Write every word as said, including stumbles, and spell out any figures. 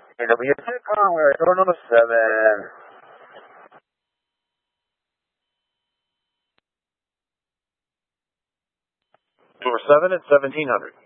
A W six Conway, door number seven. Door seven at seventeen hundred.